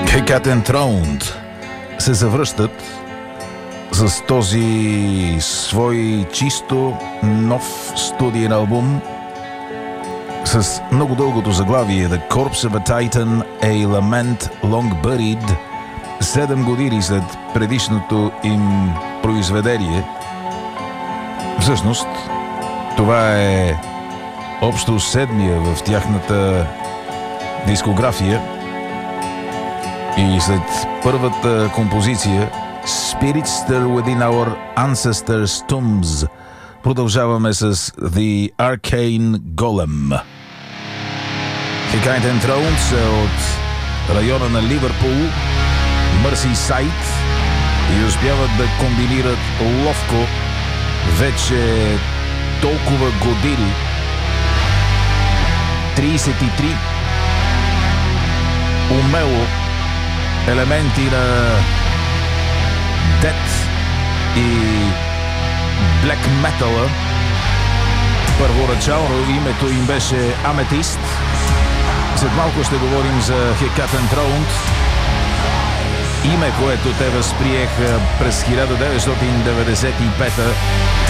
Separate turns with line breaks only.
Cat Enthroned се завръщат с този свой чисто нов студиен албум с много дългото заглавие The Corpse of a Titan, A Lament Long Buried, 7 години след предишното им произведение. Всъщност, това е общо седмия в тяхната дискография и след първата композиция Spirits Stir Within Our Ancestors' Tombs продължаваме с The Arcane Golem. Cat Enthroned са от района на Ливърпул, Мърсисайд, и успяват да комбинират ловко вече толкова години, 33, умело елементи на дет и блек метала. Първоначално името им беше Аметист. След малко ще говорим за Cat Enthroned, име, което те възприеха през 1995